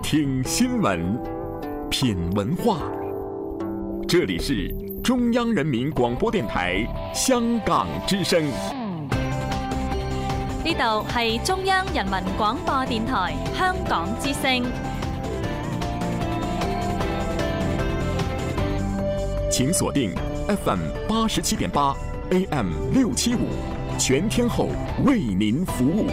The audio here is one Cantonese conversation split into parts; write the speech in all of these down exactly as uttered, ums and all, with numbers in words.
听新闻，品文化。这里是中央人民广播電台香港之聲。 呢度係中央人民廣播電台香港之聲。 請鎖定 F M 八十七點八 A M 六七五，全天候為您服務。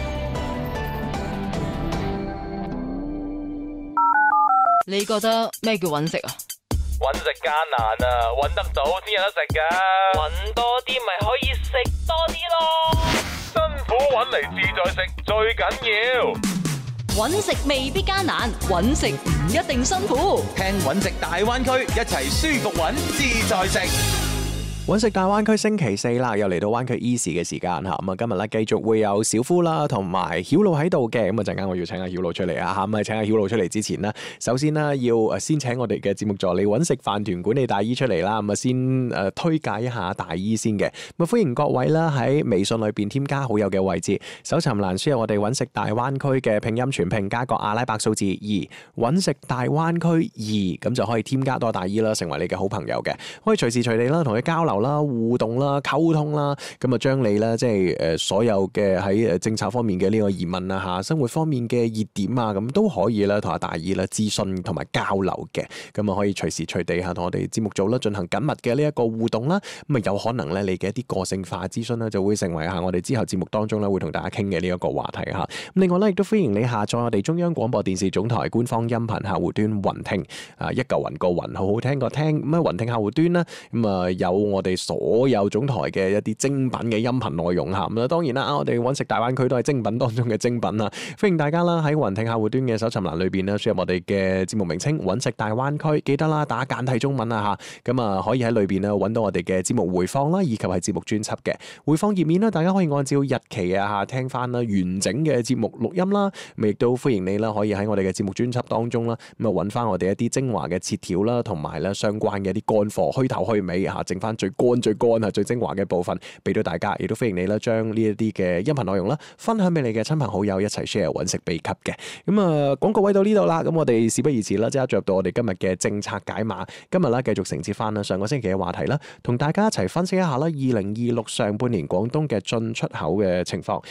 你覺得咩叫揾食啊？ 揾食艱難啊，揾得到先有得食噶。揾多啲咪可以食多啲咯。辛苦揾嚟自在食最緊要。 揾食未必艱難，揾食唔一定辛苦。 聽揾食大灣區，一齊舒服揾自在食。 揾食大灣區星期四啦，又嚟到灣區 Easy 嘅時間嚇，咁啊今日咧繼續會有小夫啦，同埋曉露喺度嘅，咁啊陣間我要請阿曉露出嚟啊嚇，咁啊請阿曉露出嚟之前呢，首先呢要誒先請我哋嘅節目助理揾食飯團管理大姨出嚟啦，咁啊先誒推介一下大姨先嘅，咁啊歡迎各位啦喺微信裏邊添加好友嘅位置，搜尋欄輸入我哋揾食大灣區嘅拼音全拼加個阿拉伯數字二，揾食大灣區二，咁就可以添加多大姨啦，成為你嘅好朋友嘅，可以隨時隨地啦同佢交流啦、互動啦、溝通啦，咁啊將你咧即係誒所有嘅喺誒政策方面嘅呢個疑問啊嚇，生活方面嘅熱點啊，咁都可以啦同阿大姨啦諮詢同埋交流嘅，咁啊可以隨時隨地嚇同我哋節目組啦進行緊密嘅呢一個互動啦，咁啊有可能咧你嘅一啲個性化諮詢咧就會成為嚇我哋之後節目當中咧會同大家傾嘅呢一個話題嚇。咁另外咧亦都歡迎你下載我哋中央廣播電視總台官方音頻客戶端雲聽啊，一嚿雲個雲，好好聽個聽，咁啊雲聽客戶端啦，咁啊有我哋所有總台嘅一啲精品嘅音頻內容嚇，咁啊當然啦，我哋揾食大灣區都係精品當中嘅精品啦，歡迎大家啦喺雲聽客戶端嘅搜尋欄裏邊咧輸入我哋嘅節目名稱揾食大灣區，記得啦打簡體中文啊嚇，咁啊可以喺裏邊咧揾到我哋嘅節目回放啦，以及係節目專輯嘅回放頁面啦，大家可以按照日期啊嚇聽翻啦完整嘅節目錄音啦，咁亦都歡迎你啦可以喺我哋嘅節目專輯當中啦，咁啊揾翻我哋一啲精華嘅切條啦，同埋咧相關嘅一啲乾貨，虛頭虛尾嚇，剩翻最乾最乾啊最精華嘅部分俾到大家，亦都歡迎你啦將呢一啲嘅音頻內容啦分享俾你嘅親朋好友一齊 share 揾食秘笈嘅。咁啊廣告位到呢度啦，咁我哋事不宜遲啦，即刻進入到我哋今日嘅政策解碼。今日咧繼續承接翻啦上個星期嘅話題啦，同大家一齊分析一下啦二零二六上半年廣東嘅進出口嘅情況。